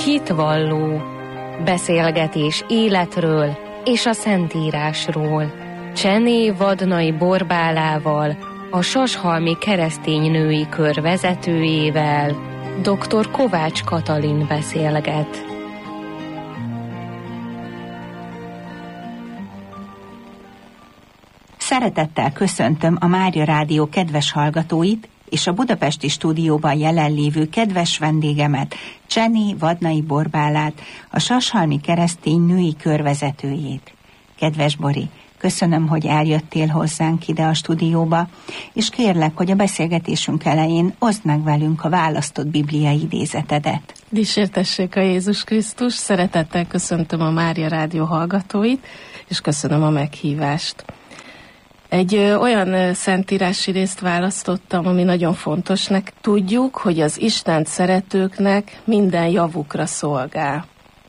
Hitvalló, beszélgetés életről és a Szentírásról. Csené Vadnai Borbálával, a Sashalmi Keresztény Női Kör vezetőjével dr. Kovács Katalin beszélget. Szeretettel köszöntöm a Mária Rádió kedves hallgatóit és a budapesti stúdióban jelenlévő kedves vendégemet, Csené Vadnai Borbálát, a Sashalmi Keresztény Női Kör vezetőjét. Kedves Bori, köszönöm, hogy eljöttél hozzánk ide a stúdióba, és kérlek, hogy a beszélgetésünk elején oszd meg velünk a választott bibliai idézetedet. Dicsértessék a Jézus Krisztus, szeretettel köszöntöm a Mária Rádió hallgatóit, és köszönöm a meghívást. Egy olyan szentírási részt választottam, ami nagyon fontosnak. Tudjuk, hogy az Istent szeretőknek minden javukra szolgál.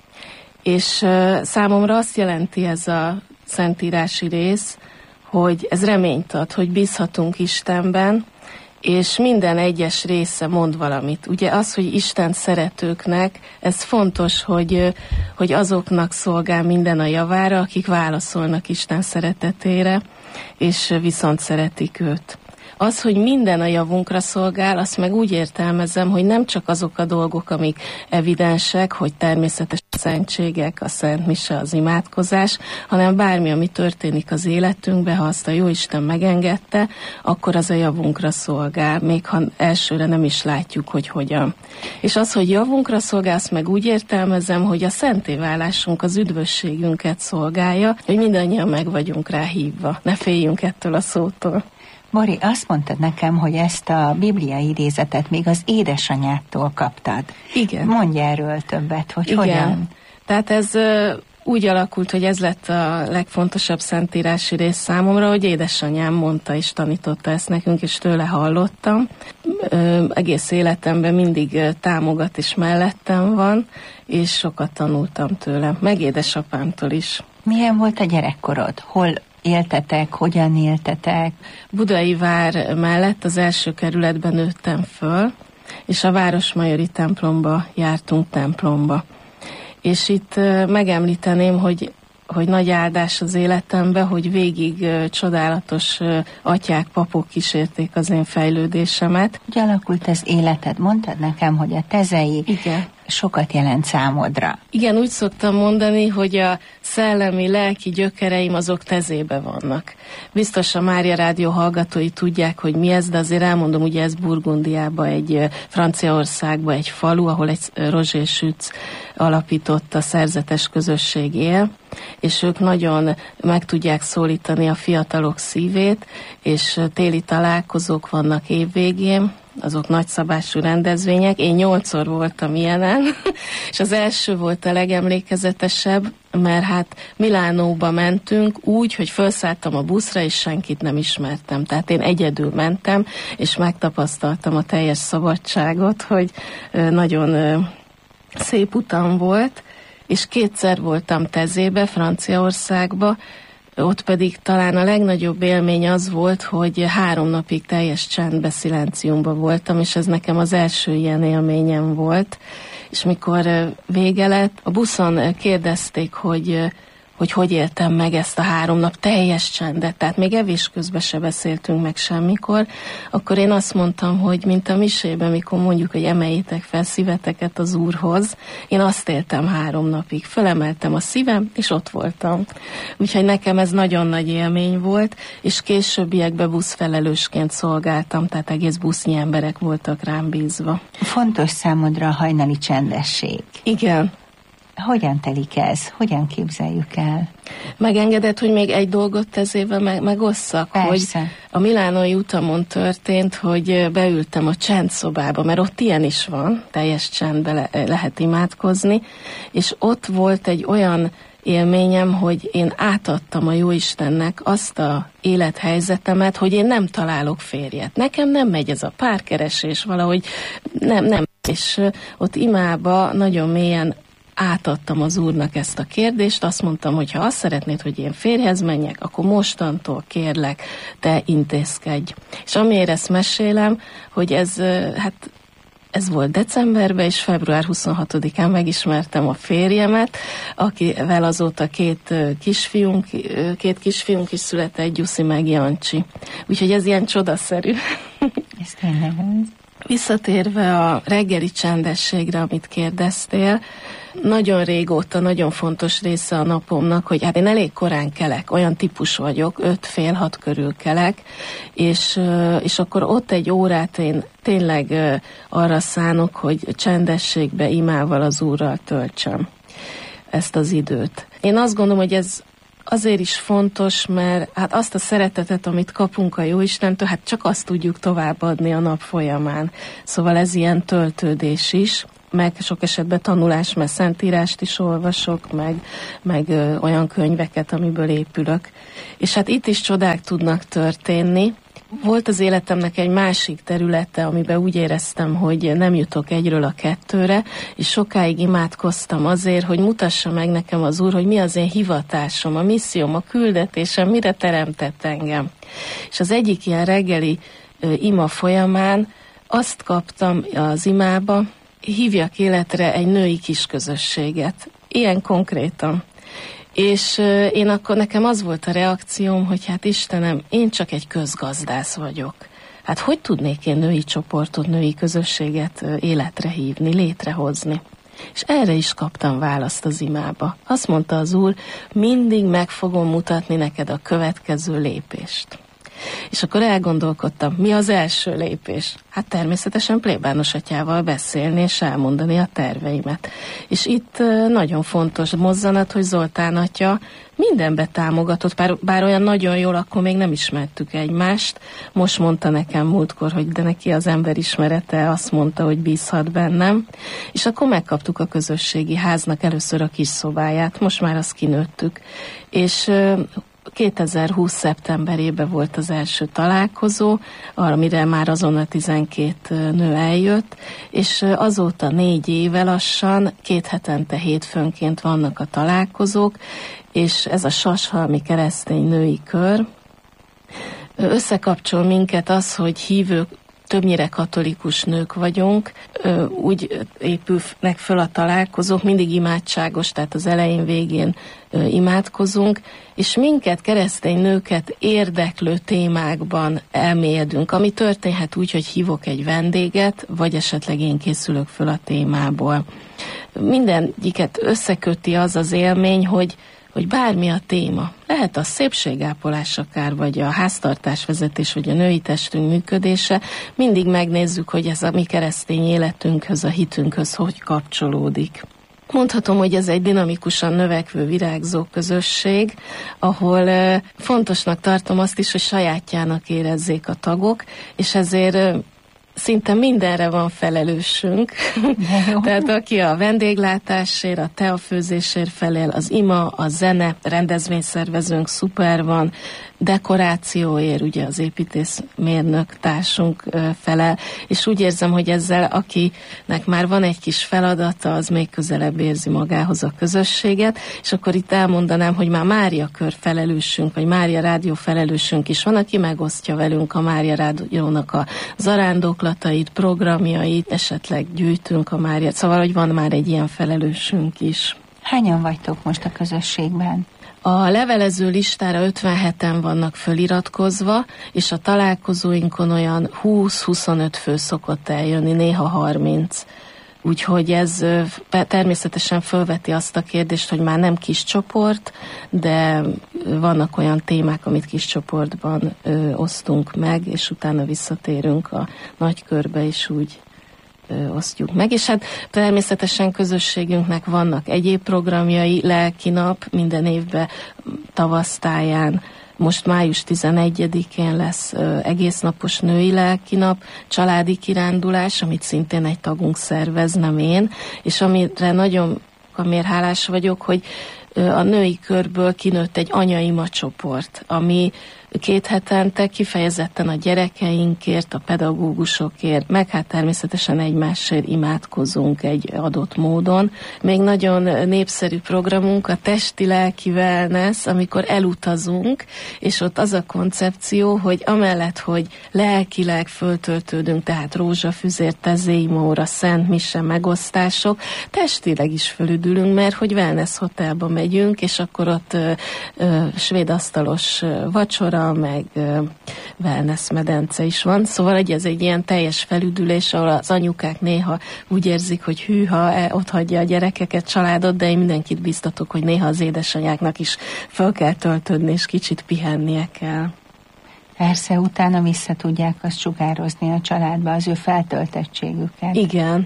És számomra azt jelenti ez a szentírási rész, hogy ez reményt ad, hogy bízhatunk Istenben, és minden egyes része mond valamit. Ugye az, hogy Isten szeretőknek, ez fontos, hogy azoknak szolgál minden a javára, akik válaszolnak Isten szeretetére, és viszont szeretik őt. Az, hogy minden a javunkra szolgál, azt meg úgy értelmezem, hogy nem csak azok a dolgok, amik evidensek, hogy természetes szentségek, a Szent Mise, az imádkozás, hanem bármi, ami történik az életünkben, ha azt a Jóisten megengedte, akkor az a javunkra szolgál, még ha elsőre nem is látjuk, hogy hogyan. És az, hogy javunkra szolgál, azt meg úgy értelmezem, hogy a szentéválásunk az üdvösségünket szolgálja, hogy mindannyian meg vagyunk rá hívva. Ne féljünk ettől a szótól. Bori, azt mondtad nekem, hogy ezt a bibliai idézetet még az édesanyádtól kaptad. Igen. Mondj erről többet, hogy igen. Hogyan? Tehát ez úgy alakult, hogy ez lett a legfontosabb szentírási rész számomra, hogy édesanyám mondta és tanította ezt nekünk, és tőle hallottam. Egész életemben mindig támogat és mellettem van, és sokat tanultam tőle, meg édesapámtól is. Milyen volt a gyerekkorod? Hol éltetek, hogyan éltetek? Budai vár mellett az első kerületben nőttem föl, és a Városmajori templomba jártunk templomba. És itt megemlíteném, hogy nagy áldás az életemben, hogy végig csodálatos atyák, papok kísérték az én fejlődésemet. Hogy alakult az életed? Mondtad nekem, hogy a tezei igen. sokat jelent számodra. Igen, úgy szoktam mondani, hogy a szellemi, lelki gyökereim azok tezébe vannak. Biztos a Mária Rádió hallgatói tudják, hogy mi ez, de azért elmondom, ugye ez Burgundiában, Franciaországban egy falu, ahol egy Roger Schütz alapított a szerzetes közösség él, és ők nagyon meg tudják szólítani a fiatalok szívét, és téli találkozók vannak évvégén, azok nagyszabású rendezvények. Én 8-szor voltam ilyenen, és az első volt a legemlékezetesebb, mert hát Milánóba mentünk úgy, hogy felszálltam a buszra, és senkit nem ismertem. Tehát én egyedül mentem, és megtapasztaltam a teljes szabadságot, hogy nagyon szép utam volt, és 2-szer voltam Tezébe, Franciaországba, ott pedig talán a legnagyobb élmény az volt, hogy 3 napig teljes csendbe, szilenciumban voltam, és ez nekem az első ilyen élményem volt. És mikor vége lett, a buszon kérdezték, hogy éltem meg ezt a 3 nap teljes csendet, tehát még evés közben se beszéltünk meg semmikor, akkor én azt mondtam, hogy mint a misében, mikor mondjuk, hogy emeljétek fel szíveteket az Úrhoz, én azt éltem 3 napig, fölemeltem a szívem, és ott voltam. Úgyhogy nekem ez nagyon nagy élmény volt, és későbbiekben buszfelelősként szolgáltam, tehát egész busznyi emberek voltak rám bízva. Fontos számodra a hajnali csendesség. Igen. Hogyan telik ez? Hogyan képzeljük el? Megengedett, hogy még egy dolgot Tezével megosszak, hogy a milánói utamon történt, hogy beültem a csendszobába, mert ott ilyen is van, teljes csendbe lehet imádkozni, és ott volt egy olyan élményem, hogy én átadtam a Jóistennek azt a élethelyzetemet, hogy én nem találok férjet. Nekem nem megy ez a párkeresés, valahogy nem. És ott imába nagyon mélyen átadtam az Úrnak ezt a kérdést, azt mondtam, hogy ha azt szeretnéd, hogy én férjhez menjek, akkor mostantól kérlek, te intézkedj. És amiért ezt mesélem, hogy ez Ez volt decemberben, és február 26-án megismertem a férjemet, akivel azóta két kisfiunk is született, Gyuszi meg Jancsi. Úgyhogy ez ilyen csodaszerű. Ez tényleg az. Visszatérve a reggeli csendességre, amit kérdeztél, nagyon régóta, nagyon fontos része a napomnak, hogy hát én elég korán kelek, olyan típus vagyok, 5-5:30 körül kelek, és akkor ott egy órát én tényleg arra szánok, hogy csendességbe, imával az Úrral töltsem ezt az időt. Én azt gondolom, hogy ez azért is fontos, mert hát azt a szeretetet, amit kapunk a Jóistentől, hát csak azt tudjuk továbbadni a nap folyamán. Szóval ez ilyen töltődés is, meg sok esetben tanulás, mert szentírást is olvasok, meg olyan könyveket, amiből épülök. És hát itt is csodák tudnak történni. Volt az életemnek egy másik területe, amiben úgy éreztem, hogy nem jutok 1-ről 2-re, és sokáig imádkoztam azért, hogy mutassa meg nekem az Úr, hogy mi az én hivatásom, a misszióm, a küldetésem, mire teremtett engem. És az egyik ilyen reggeli ima folyamán azt kaptam az imába, hívjak életre egy női kisközösséget. Ilyen konkrétan. És én akkor nekem az volt a reakcióm, hogy hát Istenem, én csak egy közgazdász vagyok. Hát hogy tudnék én női csoportot, női közösséget életre hívni, létrehozni? És erre is kaptam választ az imába. Azt mondta az Úr, mindig meg fogom mutatni neked a következő lépést. És akkor elgondolkodtam, mi az első lépés? Hát természetesen plébános atyával beszélni és elmondani a terveimet. És itt nagyon fontos mozzanat, hogy Zoltán atya mindenbe támogatott, bár olyan nagyon jól, akkor még nem ismertük egymást. Most mondta nekem múltkor, hogy de neki az emberismerete azt mondta, hogy bízhat bennem. És akkor megkaptuk a közösségi háznak először a kis szobáját, most már azt kinőttük. És 2020. szeptemberében volt az első találkozó, amire már azonnal 12 nő eljött, és azóta 4 éve lassan, 2 hetente hétfőnként vannak a találkozók, és ez a Sashalmi keresztény női kör összekapcsol minket az, hogy hívők, többnyire katolikus nők vagyunk, úgy épülnek föl a találkozók, mindig imádságos, tehát az elején, végén imádkozunk, és minket, keresztény nőket érdeklő témákban elmélyedünk, ami történhet úgy, hogy hívok egy vendéget, vagy esetleg én készülök föl a témából. Mindegyiket összeköti az az élmény, hogy bármi a téma. Lehet a szépségápolás akár, vagy a háztartásvezetés, vagy a női testünk működése. Mindig megnézzük, hogy ez a mi keresztény életünkhöz, a hitünkhöz hogy kapcsolódik. Mondhatom, hogy ez egy dinamikusan növekvő, virágzó közösség, ahol fontosnak tartom azt is, hogy sajátjának érezzék a tagok, és ezért szinte mindenre van felelősünk. Tehát aki a vendéglátásért, a teafőzésért felel, az ima, a zene, rendezvényszervezőnk szuper van, dekorációért, ugye az építészmérnök társunk felel, és úgy érzem, hogy ezzel akinek már van egy kis feladata, az még közelebb érzi magához a közösséget, és akkor itt elmondanám, hogy már Mária kör felelősünk, vagy Mária rádió felelősünk is van, aki megosztja velünk a Mária rádiónak a zarándoklatait, programjait, esetleg gyűjtünk a Mária, szóval, hogy van már egy ilyen felelősünk is. Hányan vagytok most a közösségben? A levelező listára 57-en vannak föliratkozva, és a találkozóinkon olyan 20-25 fő szokott eljönni, néha 30. Úgyhogy ez természetesen fölveti azt a kérdést, hogy már nem kis csoport, de vannak olyan témák, amit kis csoportban osztunk meg, és utána visszatérünk a nagy körbe, és úgy osztjuk meg. És hát természetesen közösségünknek vannak egyéb programjai, lelkinap minden évben tavasztáján, most május 11-én lesz egésznapos női lelkinap, családi kirándulás, amit szintén egy tagunk szervez, nem én, és amire amiért hálás vagyok, hogy a női körből kinőtt egy anyaima csoport, ami 2 hetente kifejezetten a gyerekeinkért, a pedagógusokért, meg hát természetesen egymásért imádkozunk egy adott módon. Még nagyon népszerű programunk a testi-lelki wellness, amikor elutazunk, és ott az a koncepció, hogy amellett, hogy lelkileg föltöltődünk, tehát rózsafüzér, tezéimóra, szent mise, megosztások, testileg is fölüdülünk, mert hogy wellness hotelba megyünk, és akkor ott svéd asztalos vacsora, meg wellness medence is van. Szóval ez egy ilyen teljes felüdülés, ahol az anyukák néha úgy érzik, hogy hűha, ott hagyja a gyerekeket, családot, de én mindenkit biztatok, hogy néha az édesanyáknak is fel kell töltődni, és kicsit pihennie kell. Persze, utána vissza tudják azt sugározni a családba, az ő feltöltettségüket.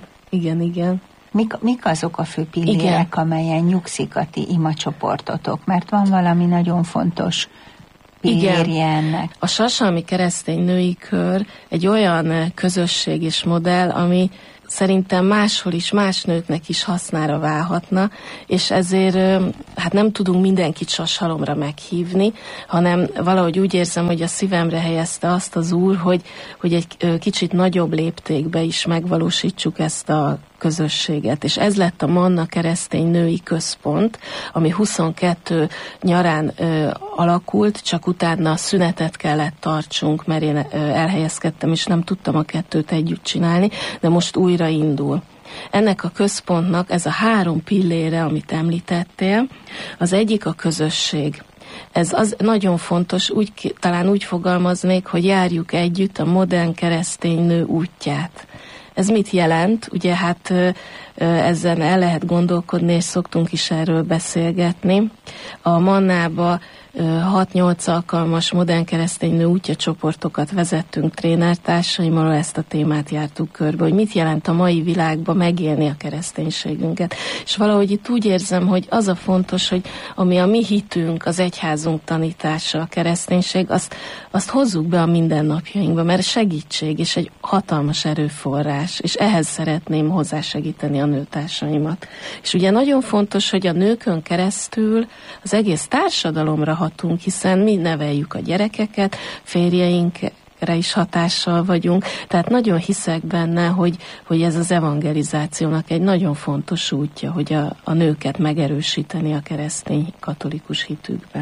Igen. Mik azok a fő pillérek, amelyen nyugszik a ti imacsoportotok? Mert van valami nagyon fontos pillérje ennek. A Sashalmi Keresztény Női Kör egy olyan közösség és modell, ami szerintem máshol is, más nőknek is hasznára válhatna, és ezért hát nem tudunk mindenkit Sashalomra meghívni, hanem valahogy úgy érzem, hogy a szívemre helyezte azt az Úr, hogy egy kicsit nagyobb léptékbe is megvalósítsuk ezt a közösséget. És ez lett a Manna Keresztény Női Központ, ami 22 nyarán alakult, csak utána szünetet kellett tartsunk, mert én elhelyezkedtem, és nem tudtam a 2-t együtt csinálni, de most újra indul. Ennek a központnak ez a 3 pillére, amit említettél, az egyik a közösség. Ez az nagyon fontos, talán úgy fogalmaznék, hogy járjuk együtt a modern keresztény nő útját. Ez mit jelent? Ugye hát ezen el lehet gondolkodni, és szoktunk is erről beszélgetni. A Mannába 6-8 alkalmas modern keresztény nő útja csoportokat vezettünk trénertársaimmal, ezt a témát jártuk körbe, hogy mit jelent a mai világban megélni a kereszténységünket. És valahogy itt úgy érzem, hogy az a fontos, hogy ami a mi hitünk, az egyházunk tanítása, a kereszténység, azt hozzuk be a mindennapjainkba, mert segítség és egy hatalmas erőforrás, és ehhez szeretném hozzásegíteni a nőtársaimat. És ugye nagyon fontos, hogy a nőkön keresztül az egész társadalomra hatunk, hiszen mi neveljük a gyerekeket, férjeinkre is hatással vagyunk, tehát nagyon hiszek benne, hogy ez az evangelizációnak egy nagyon fontos útja, hogy a nőket megerősíteni a keresztény katolikus hitükbe.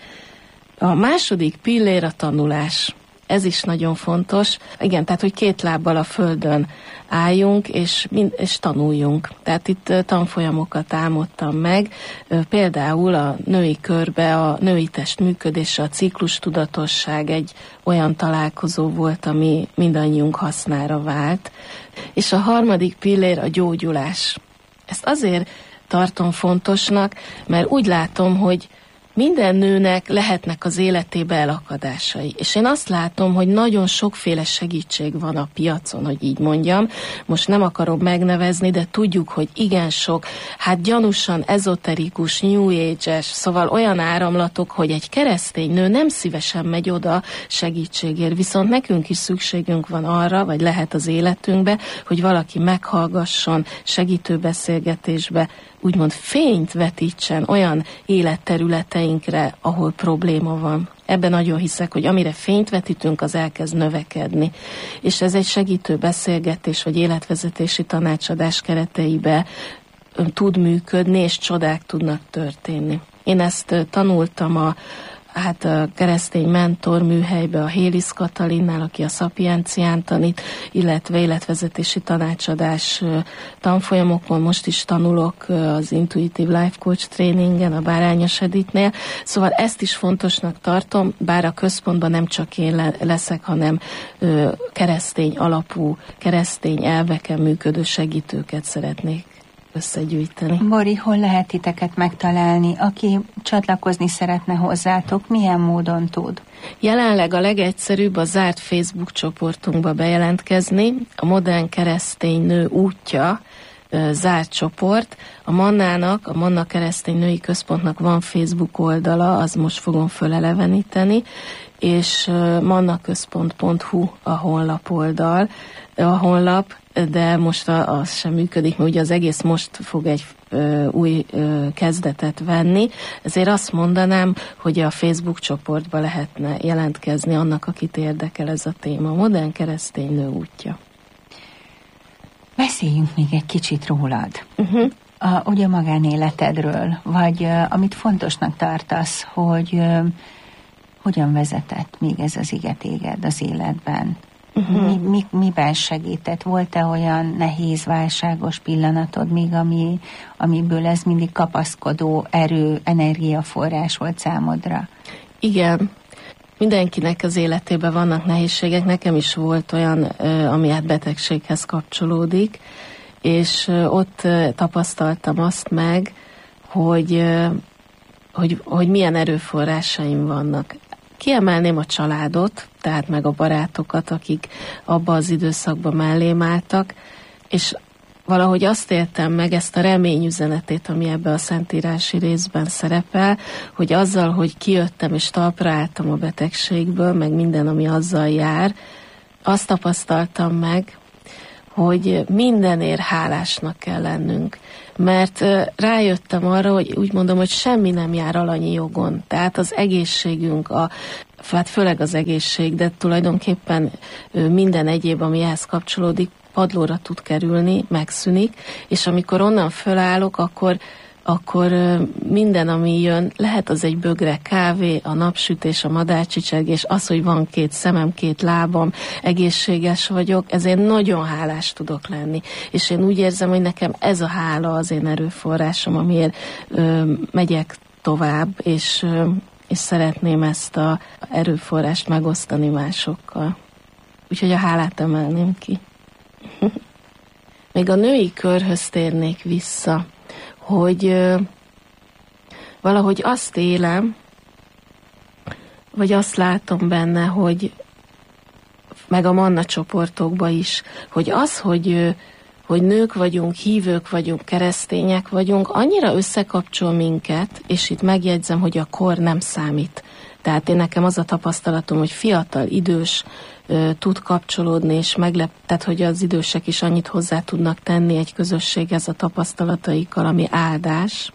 A második pillér a tanulás. Ez is nagyon fontos. Igen, tehát, hogy 2 lábbal a földön álljunk, és tanuljunk. Tehát itt tanfolyamokat álmodtam meg. Például a női körbe a női test működése, a ciklustudatosság egy olyan találkozó volt, ami mindannyiunk hasznára vált. És a harmadik pillér a gyógyulás. Ezt azért tartom fontosnak, mert úgy látom, hogy minden nőnek lehetnek az életébe elakadásai. És én azt látom, hogy nagyon sokféle segítség van a piacon, hogy így mondjam. Most nem akarom megnevezni, de tudjuk, hogy igen sok, hát gyanúsan ezoterikus, new age-es, szóval olyan áramlatok, hogy egy keresztény nő nem szívesen megy oda segítségért, viszont nekünk is szükségünk van arra, vagy lehet az életünkbe, hogy valaki meghallgasson, segítő beszélgetésbe, úgymond fényt vetítsen olyan életterületeinkre, ahol probléma van. Ebben nagyon hiszek, hogy amire fényt vetítünk, az elkezd növekedni. És ez egy segítő beszélgetés, vagy életvezetési tanácsadás kereteibe tud működni, és csodák tudnak történni. Én ezt tanultam a keresztény mentor műhelybe, a Hélisz Katalinnál, aki a Szapiencián tanít, illetve életvezetési tanácsadás tanfolyamokon. Most is tanulok az Intuitive Life Coach tréningen, a Bárányos Editnél. Szóval ezt is fontosnak tartom, bár a központban nem csak én leszek, hanem keresztény alapú, keresztény elveken működő segítőket szeretnék összegyűjteni. Bori, hol lehet titeket megtalálni? Aki csatlakozni szeretne hozzátok, milyen módon tud? Jelenleg a legegyszerűbb a zárt Facebook csoportunkba bejelentkezni. A Modern Keresztény Nő útja zárt csoport. A Mannának, a Manna Keresztény Női Központnak van Facebook oldala, az most fogom föleleveníteni, és mannaközpont.hu a honlap. de most az sem működik, mert ugye az egész most fog egy új kezdetet venni, ezért azt mondanám, hogy a Facebook csoportba lehetne jelentkezni annak, akit érdekel ez a téma. Modern keresztény nő útja. Beszéljünk még egy kicsit rólad. Ugye a magánéletedről, vagy amit fontosnak tartasz, hogy hogyan vezetett még ez az ige téged az életben? Miben segített? Volt-e olyan nehéz, válságos pillanatod még, amiből ez mindig kapaszkodó erő, energiaforrás volt számodra? Igen. Mindenkinek az életében vannak nehézségek. Nekem is volt olyan, ami hát betegséghez kapcsolódik, és ott tapasztaltam azt meg, hogy milyen erőforrásaim vannak. Kiemelném a családot, tehát meg a barátokat, akik abba az időszakban mellém álltak, és valahogy azt éltem meg, ezt a reményüzenetét, ami ebbe a szentírási részben szerepel, hogy azzal, hogy kijöttem és talpra álltam a betegségből, meg minden, ami azzal jár, azt tapasztaltam meg, hogy mindenért hálásnak kell lennünk. Mert rájöttem arra, hogy úgy mondom, hogy semmi nem jár alanyi jogon. Tehát az egészségünk, hát főleg az egészség, de tulajdonképpen minden egyéb, ami ehhez kapcsolódik, padlóra tud kerülni, megszűnik, és amikor onnan fölállok, akkor minden, ami jön, lehet az egy bögre kávé, a napsütés, a madárcsicsergés, az, hogy van 2 szemem, 2 lábam, egészséges vagyok, ezért nagyon hálás tudok lenni. És én úgy érzem, hogy nekem ez a hála az én erőforrásom, amiért megyek tovább, és szeretném ezt az erőforrást megosztani másokkal. Úgyhogy a hálát emelném ki. Még a női körhöz térnék vissza, hogy valahogy azt élem, vagy azt látom benne, hogy meg a Manna csoportokban is, hogy az, hogy nők vagyunk, hívők vagyunk, keresztények vagyunk, annyira összekapcsol minket, és itt megjegyzem, hogy a kor nem számít. Tehát nekem az a tapasztalatom, hogy fiatal, idős tud kapcsolódni, és tehát, hogy az idősek is annyit hozzá tudnak tenni egy közösséghez a tapasztalataikkal, ami áldás.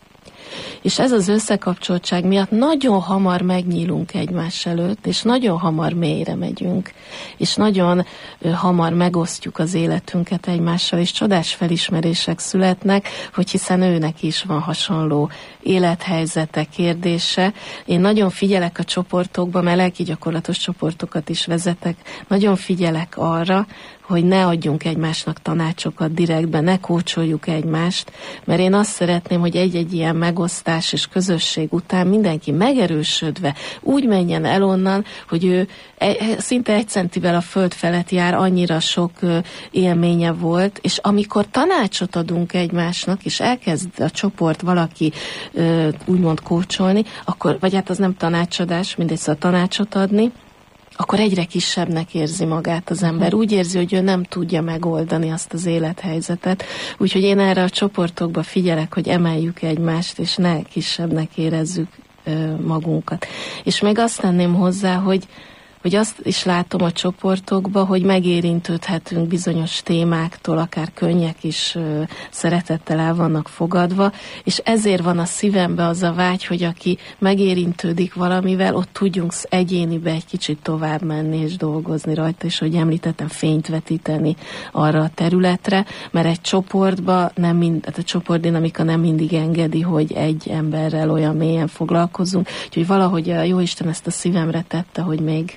És ez az összekapcsoltság miatt nagyon hamar megnyílunk egymás előtt, és nagyon hamar mélyre megyünk, és nagyon hamar megosztjuk az életünket egymással, és csodás felismerések születnek, hogy hiszen őnek is van hasonló élethelyzete, kérdése. Én nagyon figyelek a csoportokba, mert lelki gyakorlatos csoportokat is vezetek, nagyon figyelek arra, hogy ne adjunk egymásnak tanácsokat direktben, ne kócsoljuk egymást, mert én azt szeretném, hogy egy-egy ilyen megosztás és közösség után mindenki megerősödve úgy menjen el onnan, hogy ő szinte 1 centivel a föld felett jár, annyira sok élménye volt, és amikor tanácsot adunk egymásnak, és elkezd a csoport valaki úgymond kócsolni, akkor, vagy hát az nem tanácsadás, mindegy, szóval tanácsot adni, akkor egyre kisebbnek érzi magát az ember. Úgy érzi, hogy ő nem tudja megoldani azt az élethelyzetet. Úgyhogy én erre a csoportokba figyelek, hogy emeljük egymást, és ne kisebbnek érezzük magunkat. És még azt tenném hozzá, hogy azt is látom a csoportokban, hogy megérintődhetünk bizonyos témáktól, akár könnyek is szeretettel el vannak fogadva, és ezért van a szívembe az a vágy, hogy aki megérintődik valamivel, ott tudjunk egyénibe egy kicsit tovább menni és dolgozni rajta, és hogy említettem, fényt vetíteni arra a területre, mert egy csoportban a csoportdinamika nem mindig engedi, hogy egy emberrel olyan mélyen foglalkozzunk, úgyhogy valahogy a Jóisten ezt a szívemre tette, hogy még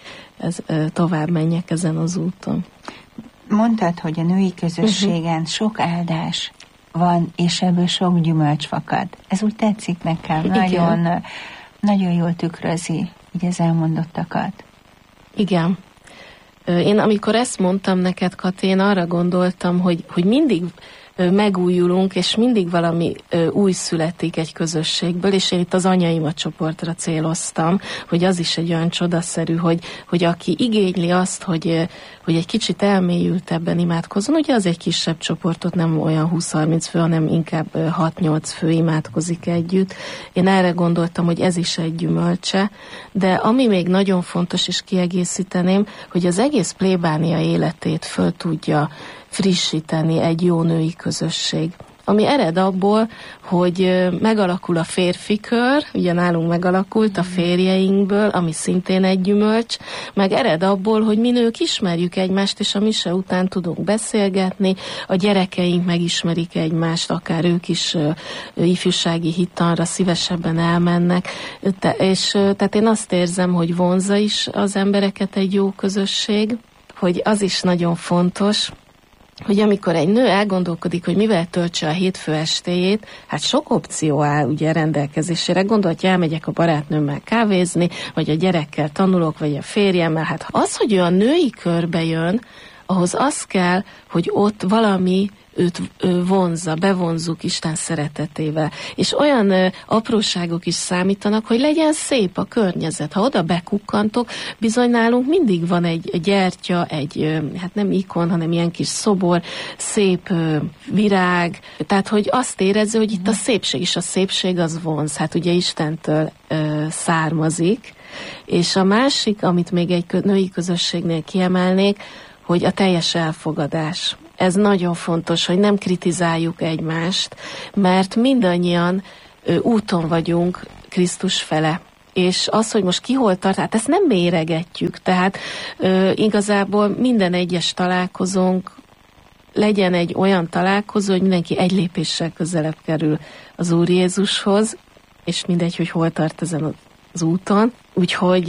tovább menjek ezen az úton. Mondtad, hogy a női közösségen sok áldás van, és ebből sok gyümölcs fakad. Ez úgy tetszik nekem. Nagyon jól tükrözi így az elmondottakat. Igen. Én amikor ezt mondtam neked, Kati, én arra gondoltam, hogy mindig megújulunk, és mindig valami új születik egy közösségből, és én itt az anyaimat csoportra céloztam, hogy az is egy olyan csodaszerű, hogy aki igényli azt, hogy egy kicsit elmélyültebben imádkozzon, ugye az egy kisebb csoportot, nem olyan 20-30 fő, hanem inkább 6-8 fő imádkozik együtt. Én erre gondoltam, hogy ez is egy gyümölcse, de ami még nagyon fontos, és kiegészíteném, hogy az egész plébánia életét föl tudja frissíteni egy jó női közösség. Ami ered abból, hogy megalakul a férfi kör, ugye nálunk megalakult a férjeinkből, ami szintén egy gyümölcs, meg ered abból, hogy mi nők ismerjük egymást, és a mise után tudunk beszélgetni, a gyerekeink megismerik egymást, akár ők is ifjúsági hittanra szívesebben elmennek, tehát én azt érzem, hogy vonzza is az embereket egy jó közösség, hogy az is nagyon fontos, hogy amikor egy nő elgondolkodik, hogy mivel töltse a hétfő estéjét, hát sok opció áll ugye rendelkezésére. Gondolja, elmegyek a barátnőmmel kávézni, vagy a gyerekkel tanulok, vagy a férjemmel. Hát az, hogy ő a női körbe jön, ahhoz az kell, hogy ott valami őt vonzza, bevonzuk Isten szeretetével. És olyan apróságok is számítanak, hogy legyen szép a környezet. Ha oda bekukkantok, bizony nálunk mindig van egy gyertya, hát nem ikon, hanem ilyen kis szobor, szép virág. Tehát, hogy azt érezze, hogy itt a szépség, és a szépség az vonz. Hát ugye Istentől származik. És a másik, amit még egy női közösségnél kiemelnék, hogy a teljes elfogadás. Ez nagyon fontos, hogy nem kritizáljuk egymást, mert mindannyian úton vagyunk Krisztus fele. És az, hogy most ki hol tart, hát ezt nem méregetjük. Tehát igazából minden egyes találkozónk legyen egy olyan találkozó, hogy mindenki egy lépéssel közelebb kerül az Úr Jézushoz, és mindegy, hogy hol tart ezen az úton. Úgyhogy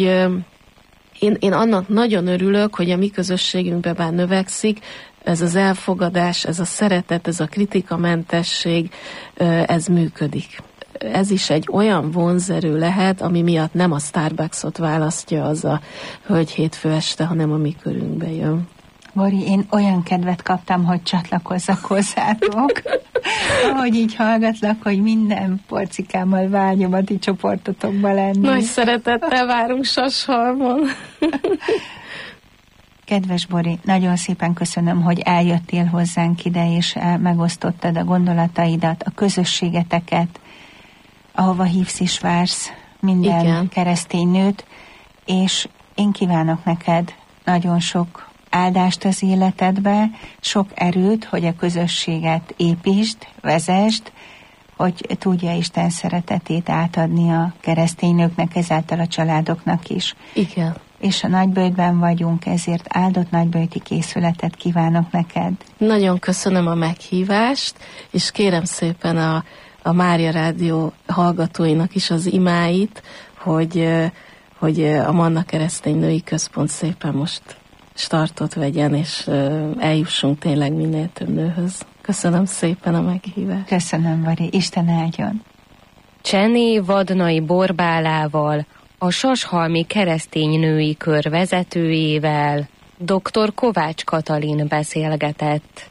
én annak nagyon örülök, hogy a mi közösségünkben bár növekszik, ez az elfogadás, ez a szeretet, ez a kritikamentesség, ez működik. Ez is egy olyan vonzerő lehet, ami miatt nem a Starbucksot választja az a hölgy hétfő este, hanem a mi körünkbe jön. Bori, én olyan kedvet kaptam, hogy csatlakozzak hozzátok, ahogy így hallgatlak, hogy minden porcikámmal vágyom a ti csoportotokba lenni. Nagy szeretettel várunk Sashalmon. Kedves Bori, nagyon szépen köszönöm, hogy eljöttél hozzánk ide, és megosztottad a gondolataidat, a közösségeteket, ahova hívsz és vársz minden Igen. keresztény nőt, és én kívánok neked nagyon sok áldást az életedbe, sok erőt, hogy a közösséget építsd, vezesd, hogy tudja Isten szeretetét átadni a keresztény nőknek, ezáltal a családoknak is. Igen. És a Nagyböjtben vagyunk, ezért áldott nagyböjti készületet kívánok neked. Nagyon köszönöm a meghívást, és kérem szépen a Mária Rádió hallgatóinak is az imáit, hogy a Manna Keresztény Női Központ szépen most startot vegyen, és eljussunk tényleg minél több nőhöz. Köszönöm szépen a meghívást. Köszönöm, Vari. Isten áldjon. Csené Vadnai Borbálával, a Sashalmi Keresztény Női Kör vezetőjével dr. Kovács Katalin beszélgetett.